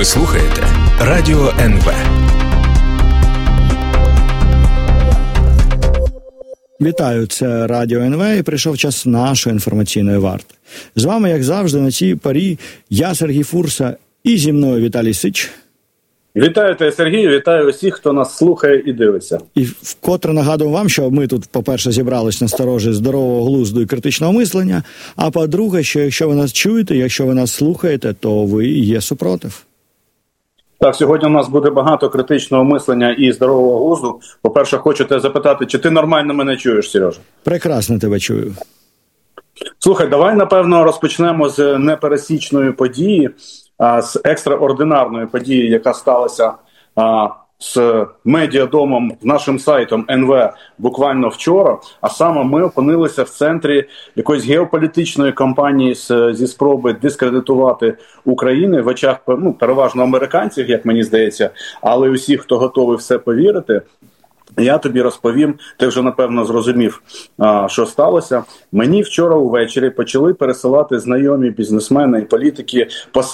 Ви слухаєте Радіо НВ. Вітаю, це Радіо НВ і прийшов час нашої інформаційної варти. З вами, як завжди, на цій парі я, Сергій Фурса, і зі мною Віталій Сич. Вітаю тебе, Сергію, вітаю усіх, хто нас слухає і дивиться. І вкотре нагадую вам, що ми тут, по-перше, зібрались на сторожі здорового глузду і критичного мислення, а по-друге, що якщо ви нас чуєте, якщо ви нас слухаєте, то ви є супротив. Так, сьогодні у нас буде багато критичного мислення і здорового глузду. По-перше, хочу тебе запитати, чи ти нормально мене чуєш, Сережа? Прекрасно тебе чую. Слухай, давай, напевно, розпочнемо з непересічної події, з екстраординарної події, яка сталася з медіадомом, нашим сайтом НВ буквально вчора, а саме ми опинилися в центрі якоїсь геополітичної кампанії зі спроби дискредитувати Україну в очах, переважно американців, як мені здається, але усіх, хто готовий все повірити. Я тобі розповім, ти вже, напевно, зрозумів, що сталося. Мені вчора увечері почали пересилати знайомі бізнесмени і політики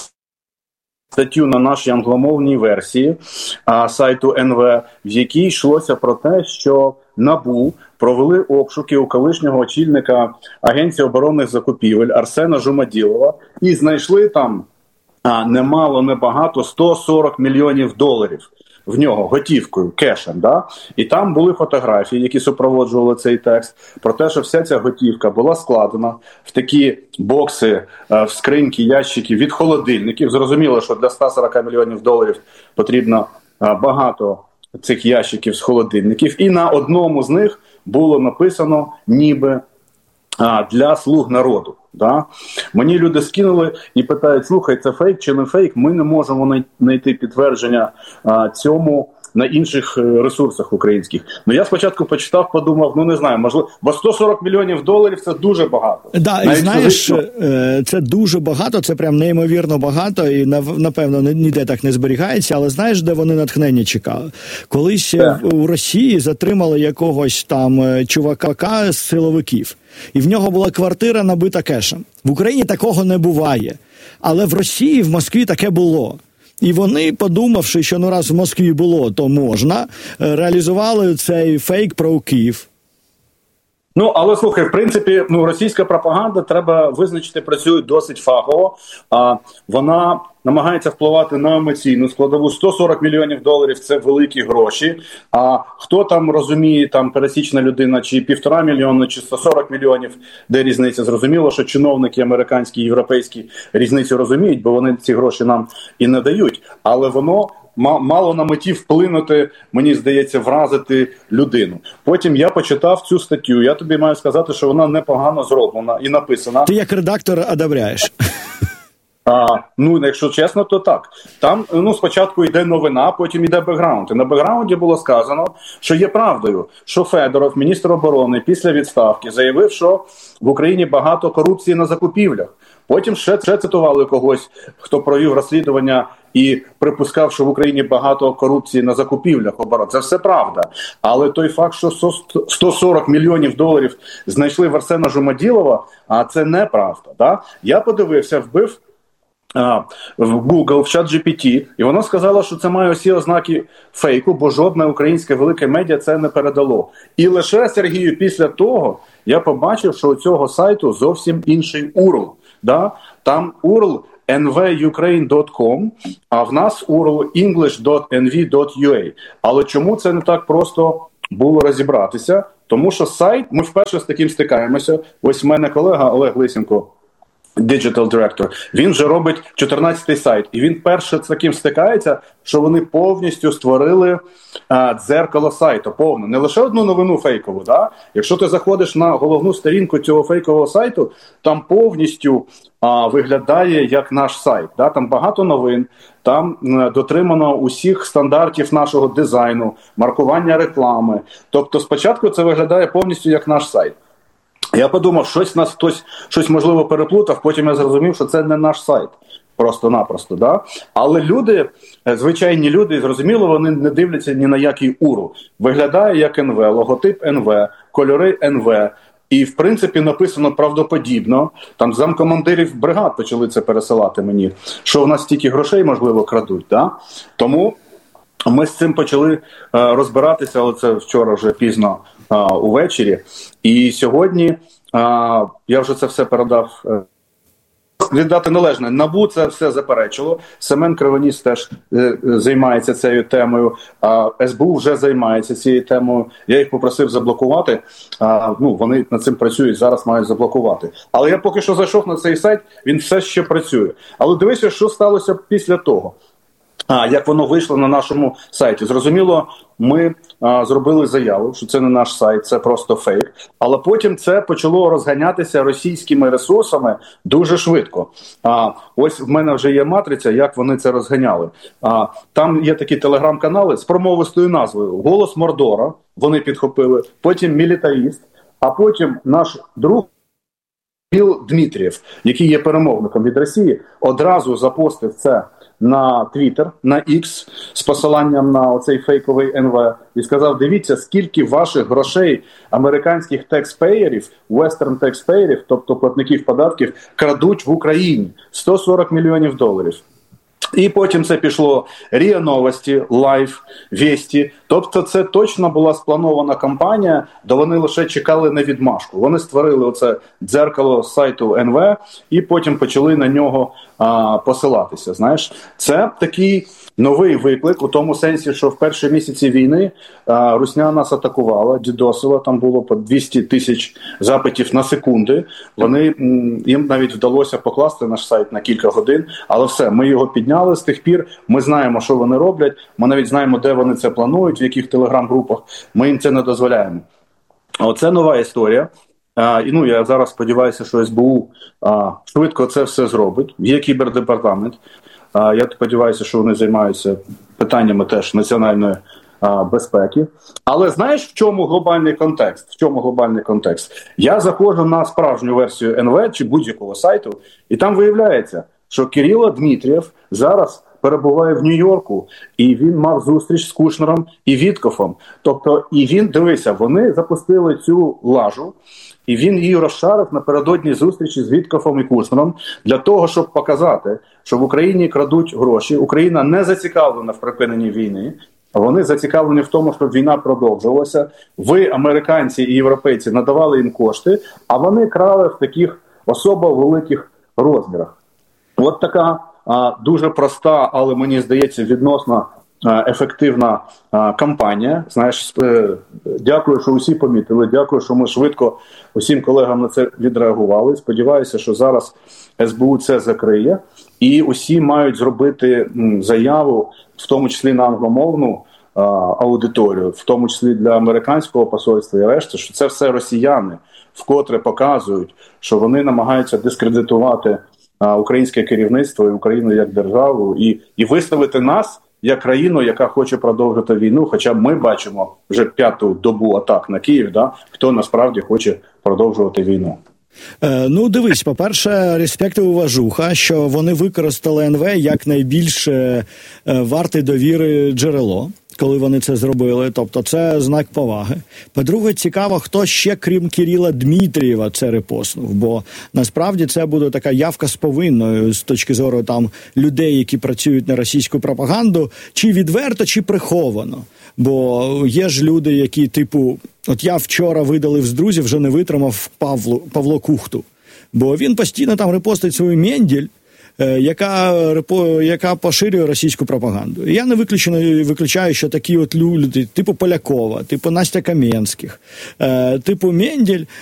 статтю на нашій англомовній версії сайту НВ, в якій йшлося про те, що НАБУ провели обшуки у колишнього очільника Агенції оборонних закупівель Арсена Жумаділова і знайшли там немало, небагато, 140 мільйонів доларів в нього готівкою, кешем, да? І там були фотографії, які супроводжували цей текст, про те, що вся ця готівка була складена в такі бокси, в скриньки, ящики від холодильників. Зрозуміло, що для 140 мільйонів доларів потрібно багато цих ящиків з холодильників. І на одному з них було написано ніби для слуг народу. Да? Мені люди скинули і питають, слухай, це фейк чи не фейк? Ми не можемо знайти підтвердження цьому на інших ресурсах українських. Ну я спочатку почитав, подумав, не знаю, можливо, бо 140 мільйонів доларів це дуже багато. Да, і знаєш, це дуже багато, це прям неймовірно багато і напевно ніде так не зберігається, але знаєш, де вони натхнення чекали? Колись у Росії затримали якогось там чувака з силовиків. І в нього була квартира набита кешем. В Україні такого не буває. Але в Росії, в Москві таке було. І вони, подумавши, що раз в Москві було, то можна, реалізували цей фейк про Київ. Але слухай, в принципі, російська пропаганда, треба визначити, працює досить фахово. Вона намагається впливати на емоційну складову. 140 мільйонів доларів – це великі гроші. А хто там розуміє, там пересічна людина, чи 1,5 мільйона, чи 140 мільйонів, де різниця? Зрозуміло, що чиновники американські, європейські різницю розуміють, бо вони ці гроші нам і не дають. Але воно мало на меті вплинути, мені здається, вразити людину. Потім я почитав цю статтю. Я тобі маю сказати, що вона непогано зроблена і написана. Ти як редактор одобряєш. Якщо чесно, то так. Там, спочатку йде новина, потім йде бекграунд. І на бекграунді було сказано, що є правдою, що Федоров, міністр оборони, після відставки заявив, що в Україні багато корупції на закупівлях. Потім ще цитували когось, хто провів розслідування і припускав, що в Україні багато корупції на закупівлях оборони. Це все правда. Але той факт, що 140 мільйонів доларів знайшли в Арсена Жумаділова, а це неправда. Да? Я подивився, вбив в Google, в ChatGPT, і воно сказало, що це має усі ознаки фейку, бо жодне українське велике медіа це не передало. І лише, Сергію, після того я побачив, що у цього сайту зовсім інший URL. Да? Там URL nvukraine.com, а в нас URL english.nv.ua. Але чому це не так просто було розібратися? Тому що сайт, ми вперше з таким стикаємося. Ось в мене колега Олег Лисенко, Digital Director, він вже робить 14-й сайт. І він перше з таким стикається, що вони повністю створили дзеркало сайту. Повно. Не лише одну новину фейкову. Да? Якщо ти заходиш на головну сторінку цього фейкового сайту, там повністю виглядає як наш сайт. Да? Там багато новин, там дотримано усіх стандартів нашого дизайну, маркування реклами. Тобто спочатку це виглядає повністю як наш сайт. Я подумав, щось можливо переплутав, потім я зрозумів, що це не наш сайт. Просто-напросто, да? Але люди, звичайні люди, зрозуміло, вони не дивляться ні на який URL. Виглядає як НВ, логотип НВ, кольори НВ, І, в принципі, написано правдоподібно. Там замкомандирів бригад почали це пересилати мені, що у нас стільки грошей, можливо, крадуть. Да? Тому ми з цим почали розбиратися, але це вчора вже пізно увечері. І сьогодні я вже це все передав. Віддати належне. НАБУ це все заперечило. Семен Кривоніс теж займається цією темою. СБУ вже займається цією темою. Я їх попросив заблокувати. Вони над цим працюють, зараз мають заблокувати. Але я поки що зайшов на цей сайт, він все ще працює. Але дивися, що сталося після того. Як воно вийшло на нашому сайті. Зрозуміло, ми зробили заяву, що це не наш сайт, це просто фейк. Але потім це почало розганятися російськими ресурсами дуже швидко. Ось в мене вже є матриця, як вони це розганяли. Там є такі телеграм-канали з промовистою назвою «Голос Мордора», вони підхопили, потім «Мілітаріст», а потім наш друг Кирил Дмитрієв, який є перемовником від Росії, одразу запостив це на Twitter, на X з посиланням на оцей фейковий НВ і сказав: дивіться, скільки ваших грошей американських текспеєрів, western текспеєрів, тобто платників податків, крадуть в Україні. $140 мільйонів. І потім це пішло РІА Новості, Лайв, Вєсті. Тобто це точно була спланована кампанія, де вони лише чекали на відмашку. Вони створили оце дзеркало з сайту НВ і потім почали на нього посилатися. Знаєш, це такий новий виклик у тому сенсі, що в перші місяці війни русня нас атакувала, дідосила, там було по 200 тисяч запитів на секунди. Їм навіть вдалося покласти наш сайт на кілька годин, але все, ми його підняли з тих пір, ми знаємо, що вони роблять, ми навіть знаємо, де вони це планують, в яких телеграм-групах, ми їм це не дозволяємо. Оце нова історія. Я зараз сподіваюся, що СБУ швидко це все зробить. Є кібердепартамент. Я сподіваюся, що вони займаються питаннями теж національної безпеки. Але знаєш, в чому глобальний контекст? Я заходжу на справжню версію НВ чи будь-якого сайту, і там виявляється, що Кирило Дмитрієв зараз перебуває в Нью-Йорку, і він мав зустріч з Кушнером і Віткофом. Тобто, дивися, вони запустили цю лажу, і він її розшарив напередодні зустрічі з Віткофом і Кушнером для того, щоб показати, що в Україні крадуть гроші, Україна не зацікавлена в припиненні війни, а вони зацікавлені в тому, щоб війна продовжувалася. Ви, американці і європейці, надавали їм кошти, а вони крали в таких особо великих розмірах. От така дуже проста, але, мені здається, відносно ефективна кампанія. Знаєш, дякую, що усі помітили, дякую, що ми швидко усім колегам на це відреагували. Сподіваюся, що зараз СБУ це закриє, і усі мають зробити заяву, в тому числі на англомовну аудиторію, в тому числі для американського посольства і решти, що це все росіяни, вкотре показують, що вони намагаються дискредитувати українське керівництво і Україну як державу, і виставити нас як країну, яка хоче продовжити війну, хоча ми бачимо вже 5-ту добу атак на Київ, хто насправді хоче продовжувати війну. Дивись, по-перше, респект і уважуха, що вони використали НВ як найбільш варте довіри джерело, коли вони це зробили, тобто це знак поваги. По-друге, цікаво, хто ще, крім Кирила Дмитрієва, це репостнув, бо насправді це буде така явка з повинною з точки зору там людей, які працюють на російську пропаганду, чи відверто, чи приховано. Бо є ж люди, які типу, от я вчора видалив з друзів, вже не витримав Павло Кухту, бо він постійно там репостить свою Мендель, яка поширює російську пропаганду. І я не виключаю, що такі от люди, типу Полякова, типу Настя Каменських, типу Мендель,